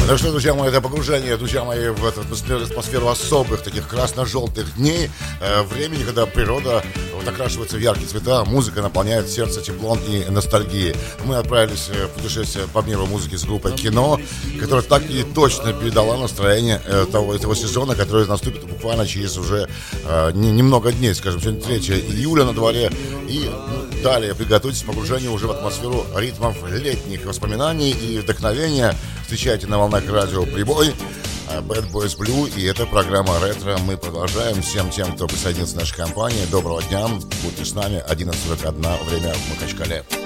Ну что, друзья мои, это погружение, друзья мои, в эту атмосферу особых таких красно-желтых дней, времени, когда природа вот окрашивается в яркие цвета, музыка наполняет сердце теплом и ностальгией. Мы отправились в путешествие по миру музыки с группой «Кино», которая так и точно передала настроение этого сезона, который наступит буквально через уже немного дней, скажем, сегодня 3 июля на дворе. И далее приготовьтесь к погружению уже в атмосферу ритмов летних воспоминаний и вдохновения. Встречайте на волнах радио «Прибой», Bad Boys Blue, и это программа «Ретро». Мы продолжаем. Всем тем, кто присоединился к нашей компании, доброго дня. Будьте с нами. 11:41, время в Махачкале.